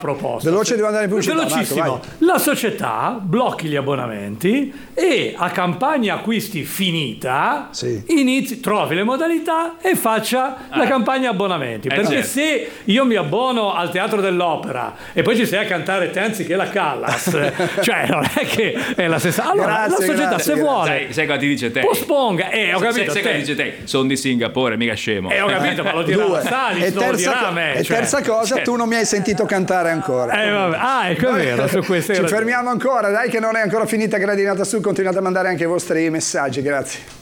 proposta. Veloce, devo andare in pubblicità. Velocissimo. Marco, la società blocchi gli abbonamenti e a campagna acquisti finita trovi le modalità e faccia la campagna abbonamenti. Perché se io mi abbono al Teatro dell'Opera e poi ci sei a cantare Tenzi che la Callas, cioè non è che è la stessa. Allora la società se vuole sai cosa ti dice te? Posponga. Ho capito. Sai cosa dice te? Sono di Singapore, mica scemo. Ho capito, ma lo dirà la Salis, non lo dirà a me. E terza cosa, tu non mi hai sentito cantare ancora. Vabbè. Ecco, è vero, su questo ci fermiamo ancora, dai che non è ancora finita Gradinata Su, continuate a mandare anche i vostri messaggi, grazie.